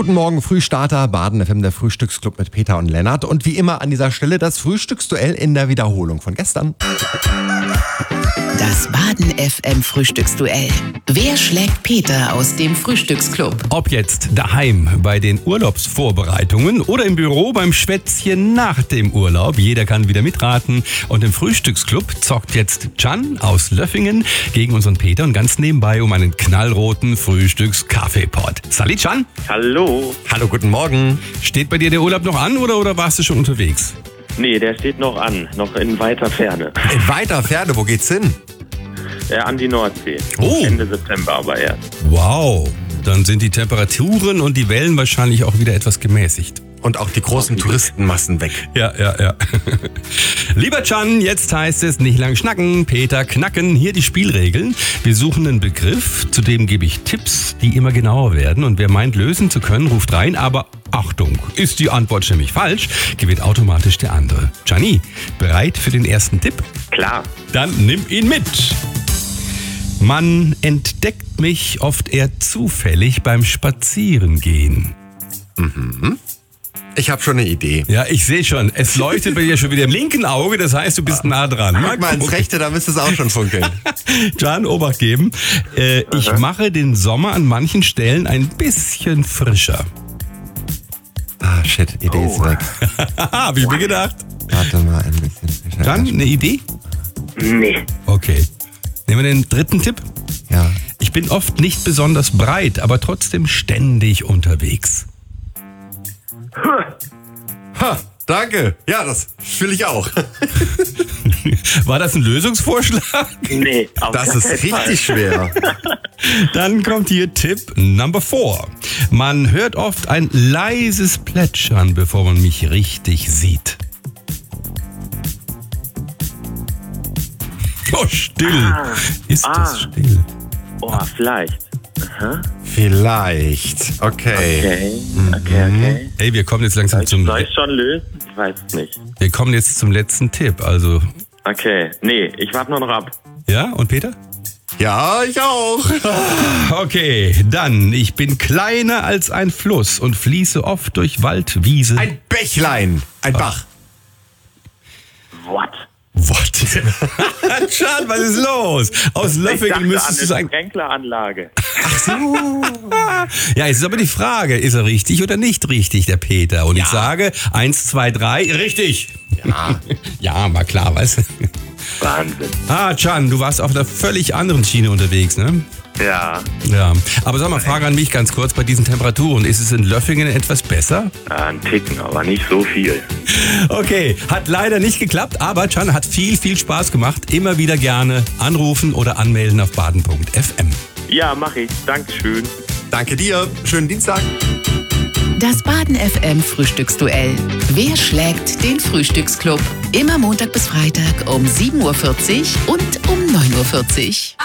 Guten Morgen, Frühstarter, Baden FM, der Frühstücksclub mit Peter und Lennart. Und wie immer an dieser Stelle das Frühstücksduell in der Wiederholung von gestern. Das Baden FM Frühstücksduell. Wer schlägt Peter aus dem Frühstücksclub? Ob jetzt daheim bei den Urlaubsvorbereitungen oder im Büro beim Schwätzchen nach dem Urlaub, jeder kann wieder mitraten. Und im Frühstücksclub zockt jetzt Can aus Löffingen gegen unseren Peter und ganz nebenbei um einen knallroten Frühstückskaffeepot. Salut Can. Hallo. Hallo, guten Morgen. Steht bei dir der Urlaub noch an oder warst du schon unterwegs? Nee, der steht noch an, noch in weiter Ferne. In weiter Ferne, wo geht's hin? An die Nordsee. Oh. Ende September aber erst. Wow, dann sind die Temperaturen und die Wellen wahrscheinlich auch wieder etwas gemäßigt. Und auch die großen Touristenmassen weg. Ja. Lieber Can, jetzt heißt es nicht lang schnacken, Peter knacken. Hier die Spielregeln. Wir suchen einen Begriff, zu dem gebe ich Tipps, die immer genauer werden. Und wer meint, lösen zu können, ruft rein. Aber Achtung, ist die Antwort nämlich falsch, gewinnt automatisch der andere. Gianni, bereit für den ersten Tipp? Klar. Dann nimm ihn mit. Man entdeckt mich oft eher zufällig beim Spazierengehen. Ich habe schon eine Idee. Ja, ich sehe schon. Es leuchtet bei dir schon wieder im linken Auge, das heißt, du bist nah dran. Guck mal ins Rechte, da müsste es auch schon funkeln. Can, Obacht geben. Ich mache den Sommer an manchen Stellen ein bisschen frischer. Ah, shit, Idee ist weg. Hab ich mir gedacht. Warte mal ein bisschen frischer. Can, eine Idee? Nee. Okay. Nehmen wir den dritten Tipp. Ja. Ich bin oft nicht besonders breit, aber trotzdem ständig unterwegs. Ha, danke. Ja, das fühle ich auch. War das ein Lösungsvorschlag? Nee. auf Das gar ist keinen Fall. richtig schwer. Dann kommt hier Tipp Number 4. Man hört oft ein leises Plätschern, bevor man mich richtig sieht. Oh, still. Ist das still? Oh, vielleicht. Vielleicht. Okay. Okay. Hey, wir kommen jetzt langsam Soll ich schon lösen? Ich weiß es nicht. Wir kommen jetzt zum letzten Tipp. Also, Okay. Nee, ich warte nur noch ab. ja, und Peter? Ja, ich auch. Okay, dann, ich bin kleiner als ein Fluss und fließe oft durch Wald, Wiese. Ein Bächlein. Ein Bach. What? What? Can, was ist los? Aus Löffingen müsstest du sagen. Sprinkleranlage. Ja, jetzt ist aber die Frage, ist er richtig oder nicht richtig, der Peter? Und ich sage 1, 2, 3, richtig. Ja. Ja, war klar, weißt du. Wahnsinn. Can, du warst auf einer völlig anderen Schiene unterwegs, ne? Ja. Ja. Aber sag mal, Frage an mich ganz kurz, bei diesen Temperaturen, ist es in Löffingen etwas besser? Ein Ticken, aber nicht so viel. Okay, hat leider nicht geklappt, aber Can hat viel Spaß gemacht. Immer wieder gerne anrufen oder anmelden auf baden.fm. Ja, mach ich. Dankeschön. Danke dir. Schönen Dienstag. Das Baden FM Frühstücksduell. Wer schlägt den Frühstücksclub? Immer Montag bis Freitag um 7.40 Uhr und um 9.40 Uhr.